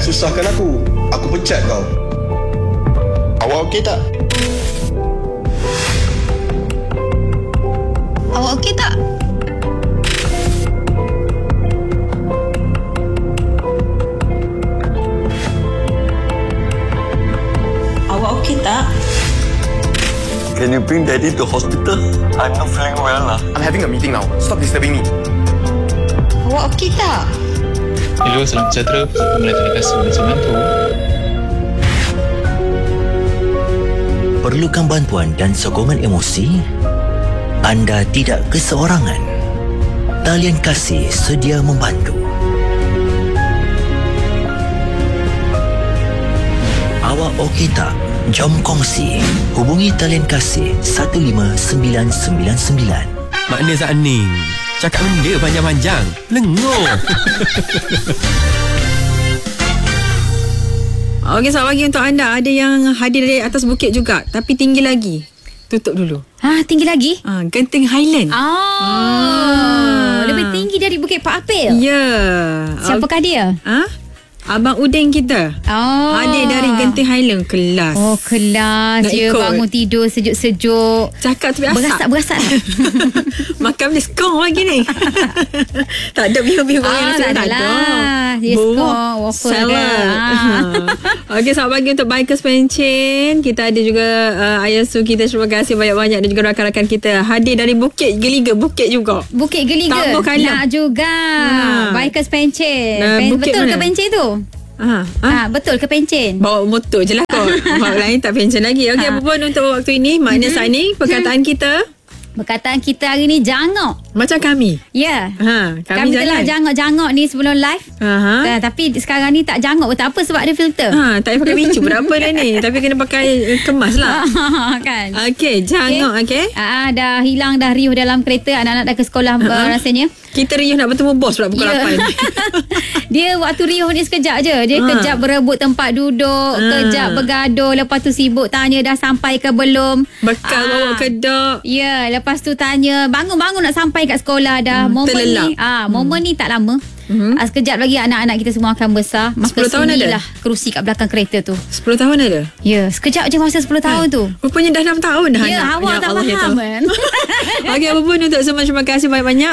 susahkan aku pecat kau. Awak okey tak? Awak okey tak? Awak okey tak? Can you bring daddy to hospital? I'm not feeling well lah. I'm having a meeting now. Stop disturbing me. Awak okey tak? Hello, salam sejahtera. Pemerintah Telekomunikasi Malaysia Mentu. Perlukan bantuan dan sokongan emosi? Anda tidak keseorangan. Talian Kasih sedia membantu. Awak okey tak? Jom kongsi. Hubungi Talian Kasih 15999. Makna Zaning. Cakap benda panjang-panjang. Lengur. Okey, selamat pagi untuk anda. Ada yang hadir dari atas bukit juga, tapi tinggi lagi. Tutup dulu. Tinggi lagi? Genting Highland. Lebih tinggi dari Bukit Pak Apil. Ya. Siapakah dia? Abang Udin kita. Hadir dari Genting Highland. Kelas. Oh, kelas. Nak Dia ikut. bangun tidur sejuk-sejuk. Cakap tapi asap. Berasak. Makan dia skong lagi ni. Tak ada bihun-bihun yang nasi. Tak Tak ada ada. lah. Dia skong, waffle salad. Okey, selamat pagi untuk Bikers Pencin. Kita ada juga Ayah Su kita. Terima kasih banyak-banyak. Dan juga rakan-rakan kita hadir dari Bukit Geliga. Bukit juga. Bukit Geliga. Tambah Kalang. Nak juga. Bikers Pencin. Bukit Betul mana? ke Pencin tu? Betul ke Pencin? Bawa motor je lah kau. Bawa lain tak pencen lagi. Okey, apa pun untuk waktu ini. Makna signing perkataan kita. Perkataan kita hari ni jangok. Macam kami. Ya. Kami telah jangok-jangok ni sebelum live. Tapi sekarang ni tak jangok pun tak apa sebab ada filter. Tak payah pakai bicu berapa dah ni. Tapi kena pakai kemas lah. Kan. Okey, jangok. Okey. Dah hilang dah riuh dalam kereta. Anak-anak dah ke sekolah rasanya. Kita riuh nak bertemu bos pula pukul 8. Dia waktu riuh ni sekejap je. Dia kejap berebut tempat duduk, kejap bergaduh, lepas tu sibuk tanya dah sampai ke belum. Bekal bawa kedok. Ya, lepas tu tanya bangun-bangun nak sampai kat sekolah dah. Momen ni tak lama. Sekejap lagi anak-anak kita semua akan besar. Maka 10 tahun ada? kerusi kat belakang kereta tu. 10 tahun ada? Ya, sekejap je masa 10 tahun tu. Rupanya dah 6 tahun dah. Ya, awak tak faham kan. Okey, apa pun untuk semua, terima kasih banyak-banyak.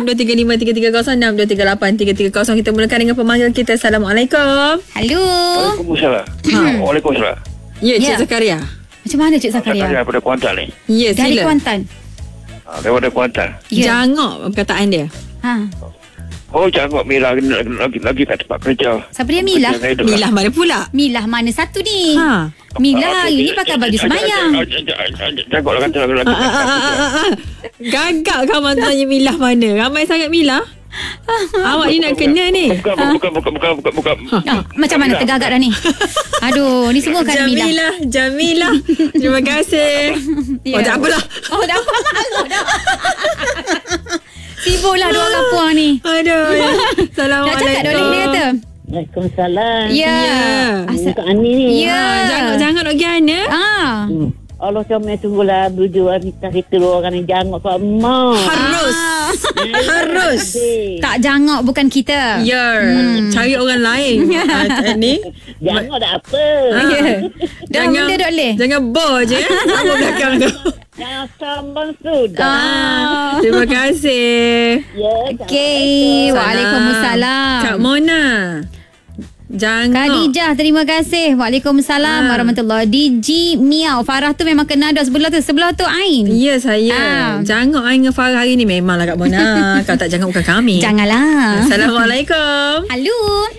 6235 330 6238 330. Kita mulakan dengan pemanggil kita. Assalamualaikum. Halo. Waalaikumsalam. Waalaikumsalam. Ya, Cik Zakaria. Macam mana Cik Zakaria? Zakaria daripada Kuantan ni. Ya, Dari sila. Kuantan. Daripada Kuantan. Jangok perkataan dia. Oh, jangok Mila lagi kat tempat kerja. Siapa dia Mila? Milah mana pula? Milah mana satu ni? Mila hari ni pakai baju semayang. Jangok lah kata lagi. Gagak kau tanya Milah mana? Ramai sangat Milah. Awak ni nak kena ni. Bukan. Macam mana tergagak dah ni? Aduh, ni semua kan Mila. Jamilah. Terima kasih. Tak apalah. Dah apa malu dah. Sibuklah dua kapuang ni. Aduh. Assalamualaikum. Nak cakap dah dia kata. Waalaikumsalam. Ya. Bukan Ani ni. Ya. Jangan nak gana. Allah comel sungguhlah berdua kita dua orang ni jangok Pak Mak. Harus. Tak jangok bukan kita. Ya. Cari orang lain. Ni. Jangok tak apa. Dah benda dok leh. Jangan bor je. Sama belakang tu. Jangan sambang sudah. Terima kasih. Ya. Okey. Waalaikumsalam. Kak Mona. Jangok. Khadijah, terima kasih. Waalaikumsalam warahmatullahi. DJ Miau. Farah tu memang kena ada sebelah tu Ain. Ya, saya. Jangok Ain dengan Farah hari ni memanglah Kak Mona. Kalau tak jangok bukan kami. Janganlah. Assalamualaikum. Halo.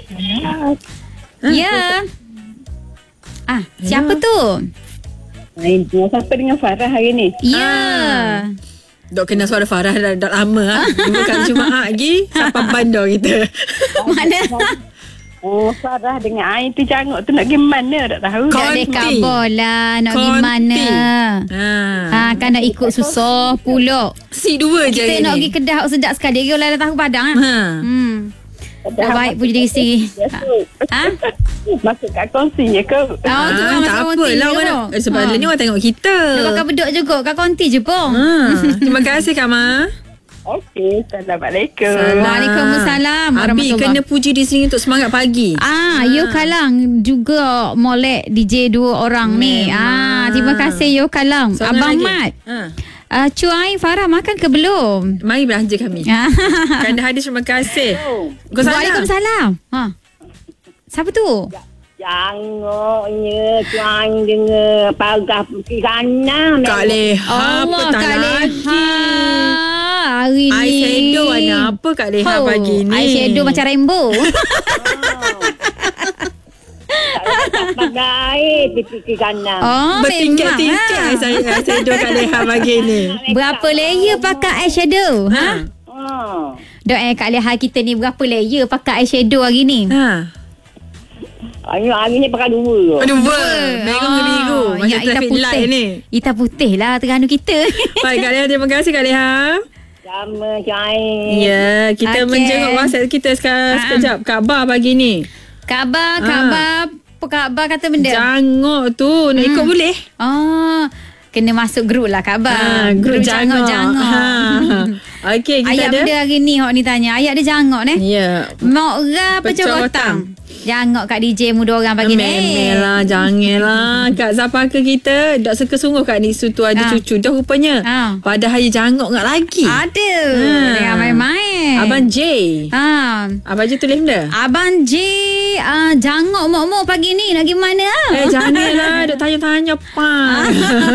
Ya. Siapa tu? Ain siapa dengan Farah hari ni? Ya. Dok kenal suara Farah dah lama. Bukan Jumaat lagi. Sampai bandar kita. Mana? Oh, Farah dengan Ain tu jangok tu nak pergi mana tak tahu. Tak boleh kabur lah. Nak pergi mana. Kan nak ikut susah pula. Si dua je kita nak pergi Kedah sedap sekali. Dia orang tahu Padang dah baik punya diri sendiri. Masuk kat kongsinya ke? Tak apalah. Sebab ni orang tengok kita. Dia bakal bedok juga kat konti je pun. Terima kasih Kak Ma. Okey, Assalamualaikum. Waalaikumsalam. Abi kena puji di sini untuk semangat pagi. Yo Kalang juga molek DJ 2 orang ni. Terima kasih Yo Kalang. Seorang Abang lagi. Mat. Cuai Farah makan ke belum? Mari belanja kami. Kanda Hadis, terima kasih. Waalaikumsalam. Siapa tu? Jangoknya tuan dengan pagar putih kanan. Kak Leha petang lagi. Hari ni Eyeshadow warna apa Kak Leha pagi ni? Eyeshadow macam rainbow. Pakai putih kanan. Bertingkat-tingkat eyeshadow Kak Leha pagi ni. Berapa layer pakai eyeshadow? Dok Kak Leha kita ni berapa layer pakai eyeshadow hari ni? Hari ni pakai 2. Dua. Merah ke biru. Macam traffic light ni. Hitam putih lah Terengganu kita. Baik Kak Leha, terima kasih Kak Leha. Sama Cahaya. Ya, kita menjenguk WhatsApp kita sekarang sekejap. Khabar pagi ni. Khabar. Apa khabar kata benda? Jangok tu nak ikut boleh? Kena masuk grup lah khabar. Grup jangok. Okey, kita ayat ada. benda hari ni ni tanya. Ayat dia jangok ni. Ya. Mok ra pecah-rotang. Jangok kat DJ muda orang pagi ni. Memelah, janganlah. Kak Zapaka kita dak suka sungguh Kak Nisu tu ada cucu dah rupanya. Padahal dia jangok ngak lagi. Ada. Dia main-main. Abang J. Abang J tulis benda? Abang J jangok mok-mok pagi ni lagi mana? Janganlah duk tanya-tanya pa.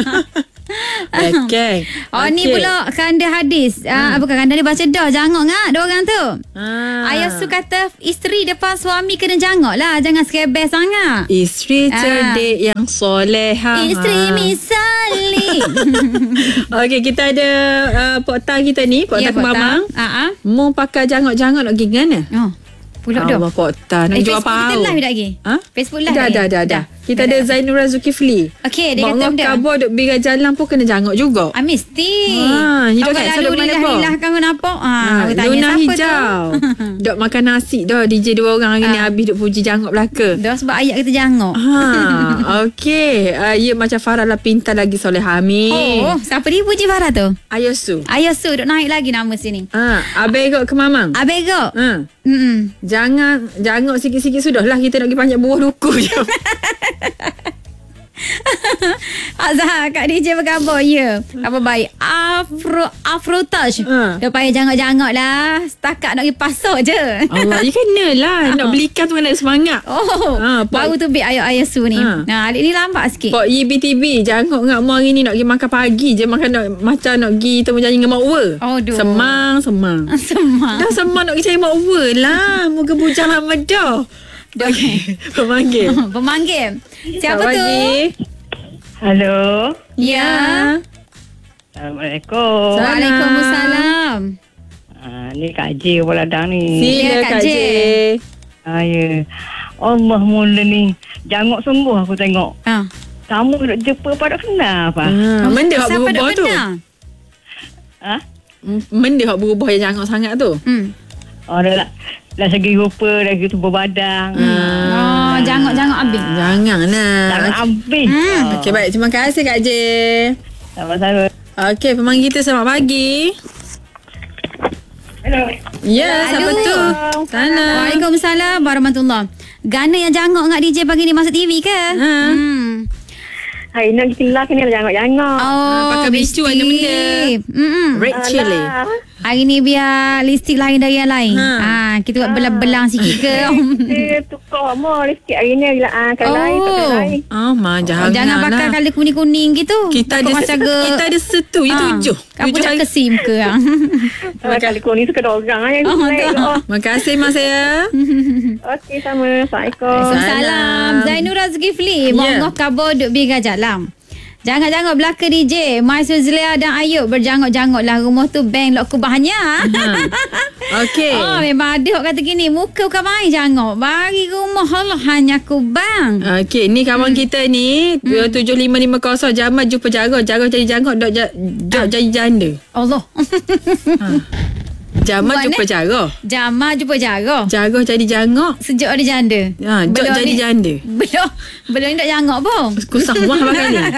Okay. Ni pula Kanda Hadis. Bukan Kanda ni baca dah jangok ngak dua orang tu. Ayah Su kata isteri depan suami kena jangok lah. Jangan skebel sangat. Isteri cerdik yang soleha. Isteri misali. Okay, kita ada Pokta kita ni, Pokta Kemamang. Mau pakai jangok-jangok nak pergi mana? Pulak dah. Allah Pokta nak jual apa? Facebook kita live lagi. Facebook live dah. Kita ada Zainura Zulkifli. Okey, dia kata benda. Kabar duk birai jalan pun kena jangok juga. Mesti. Hidup kan selalu mana pun. Lilah kan kenapa? Luna hijau. Duk makan nasi dah DJ 2 orang hari ni habis duk puji jangok belaka. Dah sebab ayat kita jangok. Okey. Ya macam Farah lah pintar lagi Soleha. Amin. Siapa dia puji Farah tu? Ayosu. Ayosu duk naik lagi nama sini. Abegok Kemamang. Abegok. Jangan jangok sikit-sikit sudahlah, kita nak pergi panjat buah duku je. Azhar Kak DJ apa khabar? Ya, apa baik. Afro touch. Dah payah jangok-jangok lah. Setakat nak pergi pasar je. Allah, you kenalah. Nak belikan tu kan ada semangat. Baru tu bit ayat-ayat Su ni. Adik ni lambat sikit. Pok EBTB jangok ngak mu hari ni nak pergi makan pagi je. Makan macam nak pergi temu janji dengan mak ua. Semang. Dah semang nak pergi cari mak ua lah. Moga bujang lama dah. Okay. Pemanggil. Siapa tu? Hello. Ya. Assalamualaikum. Waalaikumsalam. Ni Kak J Waladang ni. Sila Kak J. Ya. Allah mula ni. Jangok sungguh aku tengok. Kamu duduk jumpa pada kenapa? Menda hak berubah tu. Menda hak berubah yang jangok sangat tu. Dah segi rupa, dah gitu berbadan. Jangok-jangok habis. Janganlah. Jangan habis. Okey, baik. Terima kasih Kak J. Sama-sama. Okey, pemanggil kita selamat pagi. Hello. Ya, siapa tu? Sana. Waalaikumsalam warahmatullahi. Gana yang jangok ngak DJ pagi ni masuk TV ke? Hai, nak kita lah kena jangok-jangok. Pakai bisu warna benda. Red chili. Hari ni biar lipstick lain dari yang lain. Kita buat belang-belang sikit ke? Tukar more lipstick hari ni. Kalau lain, pakai lain. Jangan pakai colour kuning-kuning gitu. Kita ada setu. Itu 7. Apa dah kesim ke? Colour kuning suka dorang. Terima kasih Mas ya. Okey, sama. Assalamualaikum. Salam. Zainura Zulkifli. Mongoh kabur duk biga jalan. Jangan-jangan belaka DJ Mai Suzlia dan Ayub berjangok-jangok lah. Rumah tu bank lok kubahnya. Okey. Memang ada orang kata gini, muka bukan main jangok, bagi rumah Allah hanya kubang. Okey, ni kawan kita ni 7550 Jamal jumpa Jarah jadi jangok dok jadi janda. Allah. Jamal jumpa Jarah. Jamal jumpa Jarah. Jarah jadi jangok. Sejak ada janda. Dok jadi janda. Belum ni tak jangok pun. Kusah wah pakai ni.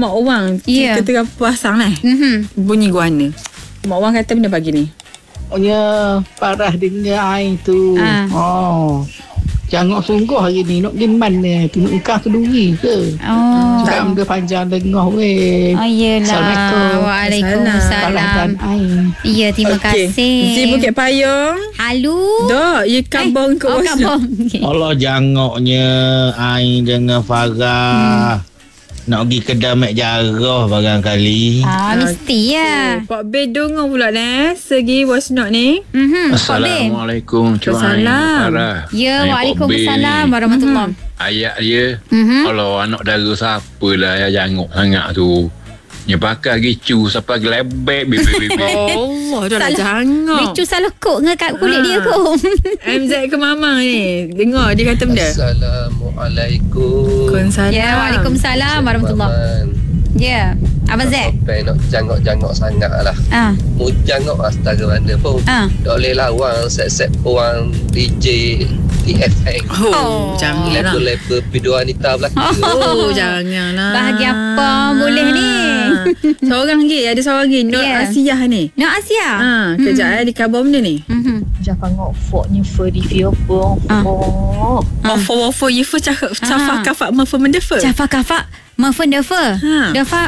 mak orang ketika pasang bunyi guana. Mak orang kata benda pagi ni. Parah dengar air tu. Jangok sungguh hari ni. Nak pergi mana? Tengok ikan keduri ke? Cakap benda panjang dengar weh. Yelah. Assalamualaikum. Waalaikumsalam. Ya, terima kasih. Di Bukit Payung. Halo. Dah, ya kabang ke kabang. Allah jangoknya air dengan Farah. Nak pergi kedai Mek Jarrah barangkali. Mesti ya. Pak B dengar pula segi voice note ni. Assalamualaikum. Waalaikumsalam. Ya, waalaikumsalam warahmatullahi. Ayat dia. Kalau anak dara siapa lah yang jangok sangat tu. Dia pakai gicu sampai gelebek bibir-bibir. Allah, dah nak jangok. Gicu salah kok ngekat kulit dia kok. MZ ke Mama ni. Dengar dia kata benda. Assalamualaikum. Ya, waalaikumsalam warahmatullahi. Ya, Abang Z. Sampai nak jangok-jangok sangat lah. Mu jangok setara mana pun. Tak boleh lawan set-set orang DJ TFX. Janganlah. Level video wanita belakang. Janganlah. Bahagia apa boleh ni? Seorang lagi, ada seorang lagi. Nur Asiah ni. Nur Asiah? Kejap di khabar benda ni. Jangan ngok ni Ferdi Fiopong. Wafa Yufa Cafa Kafak Mafa Mendefa. Cafa Kafak Mafa Mendefa. Dafa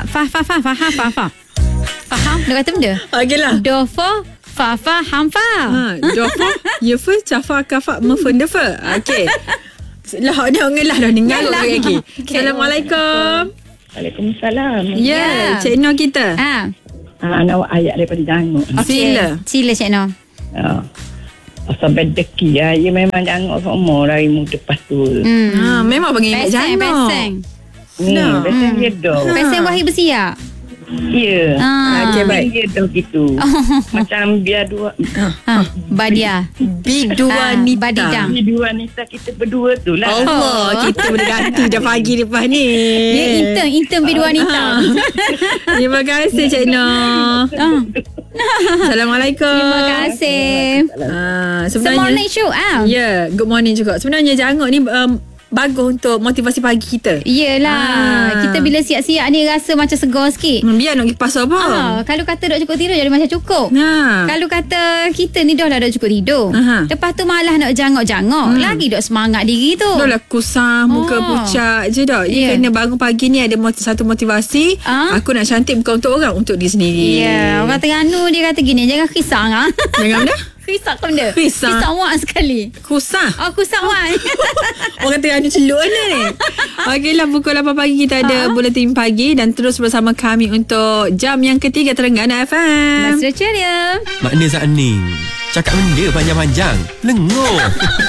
Faham? Dia kata benda? Okeylah. Dafa Fafa Hamfa. Dafa Yufa Cafa Kafak Mafa Mendefa. Okey. Lah dia ngelah dah ninggal lagi. Assalamualaikum. Waalaikumsalam. Ya, Cik Noh kita. Nak ayat daripada jangok. Sila Cik Noh. Sampai deki ya, memang jangok semua dari muda lepas tu. Memang panggil jangok. Peseng dia dah. Peseng Wahid Bersiap. Ya. Okey, baik. Dia dah gitu. Macam biar dua. Badia. Bidua Nita. Badidang. Bidua Nita kita berdua tu lah. Allah, kita boleh ganti dah pagi lepas ni. Dia intern Bidua Nita. Terima kasih Cik Noh. Assalamualaikum. Terima kasih. Sebenarnya Morning show. Ya, good morning juga. Sebenarnya jangok ni bagus untuk motivasi pagi kita. Yelah. Kita bila siap-siap ni rasa macam segar sikit. Biar nak pergi pasar apa. Kalau kata duk cukup tidur jadi macam cukup. Kalau kata kita ni dah lah duk cukup tidur. Lepas tu malah nak jangok-jangok. Lagi duk semangat diri tu. Dah lah kusam, muka pucat je dah. Dia kena bangun pagi ni ada satu motivasi. Aku nak cantik bukan untuk orang, untuk diri sendiri. Ya, orang Terengganu dia kata gini, jangan kisah lah. Jangan benda? Kisah ke benda? Kisah wak sekali. Kusah. Kusah wak. Orang Terengganu celuk ni. Okeylah, pukul 8 pagi kita ada Buletin Pagi dan terus bersama kami untuk jam yang ketiga Terengganu FM. Nasra Ceria. Makna Zaning. Cakap benda panjang-panjang. Lengur.